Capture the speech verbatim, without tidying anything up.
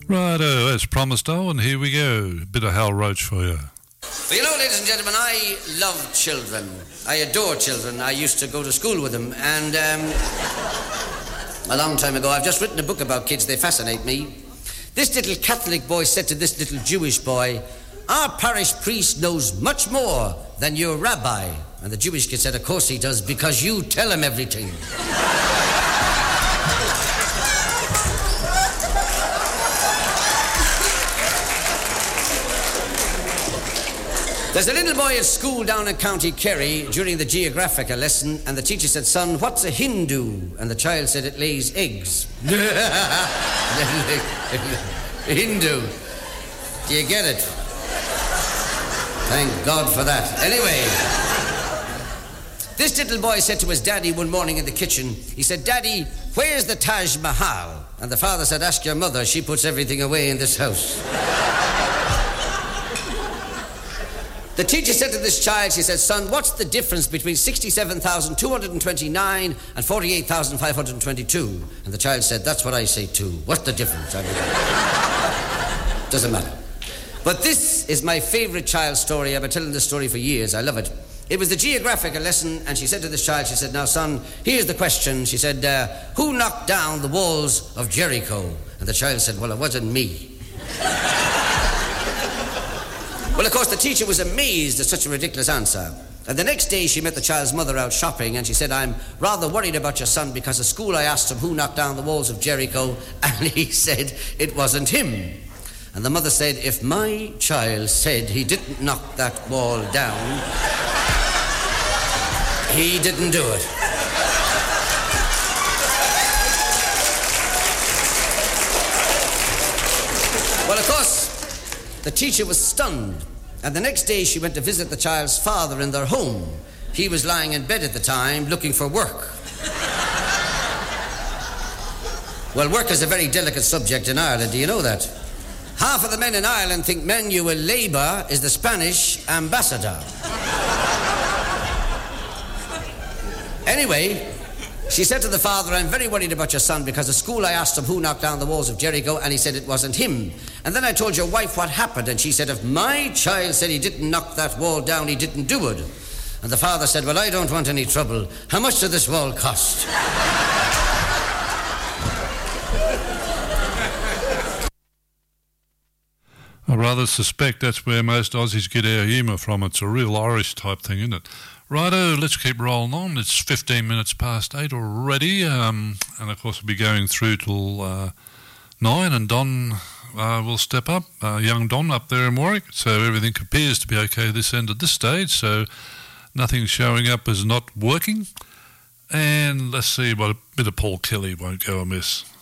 Righto, as promised, oh, and here we go. A bit of Hal Roach for you. Well, you know, ladies and gentlemen, I love children. I adore children. I used to go to school with them, and um, a long time ago, I've just written a book about kids. They fascinate me. This little Catholic boy said to this little Jewish boy, "Our parish priest knows much more than your rabbi." And the Jewish kid said, "Of course he does, because you tell him everything." There's a little boy at school down in County Kerry during the geographical lesson, and the teacher said, "Son, what's a Hindu?" And the child said, "It lays eggs." Hindu. Do you get it? Thank God for that. Anyway, this little boy said to his daddy one morning in the kitchen, he said, "Daddy, where's the Taj Mahal?" And the father said, "Ask your mother. She puts everything away in this house." The teacher said to this child, she said, "Son, what's the difference between sixty-seven thousand two hundred twenty-nine and forty-eight thousand five hundred twenty-two? And the child said, "That's what I say too. What's the difference?" I mean, doesn't matter. But this is my favorite child story. I've been telling this story for years. I love it. It was the geographical lesson, and she said to this child, she said, "Now, son, here's the question." She said, uh, "Who knocked down the walls of Jericho?" And the child said, "Well, it wasn't me." Well, of course, the teacher was amazed at such a ridiculous answer. And the next day, she met the child's mother out shopping, and she said, "I'm rather worried about your son, because at school I asked him who knocked down the walls of Jericho, and he said it wasn't him." And the mother said, "If my child said he didn't knock that wall down, he didn't do it." Well, of course, the teacher was stunned, and the next day she went to visit the child's father in their home. He was lying in bed at the time looking for work. Well, work is a very delicate subject in Ireland, do you know that? Half of the men in Ireland think manual labour is the Spanish ambassador. Anyway, she said to the father, "I'm very worried about your son, because at school I asked him who knocked down the walls of Jericho, and he said it wasn't him. And then I told your wife what happened, and she said, if my child said he didn't knock that wall down, he didn't do it." And the father said, "Well, I don't want any trouble. How much did this wall cost?" I rather suspect that's where most Aussies get our humour from. It's a real Irish type thing, isn't it? Righto, let's keep rolling on. It's fifteen minutes past eight already, um, and of course we'll be going through till uh, nine, and Don uh, will step up, uh, young Don up there in Warwick, so everything appears to be okay this end at this stage, so nothing showing up as not working. And let's see, what a bit of Paul Kelly won't go amiss.